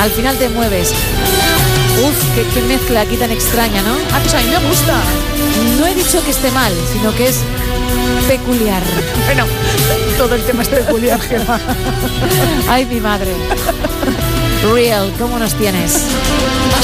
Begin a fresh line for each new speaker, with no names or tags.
Al final te mueves. Uf, qué mezcla aquí tan extraña, ¿no?
Ah, pues a mí me gusta.
No he dicho que esté mal, sino que es peculiar.
Bueno, todo el tema es peculiar, Gemma.
Ay, mi madre. Real, ¿cómo nos tienes?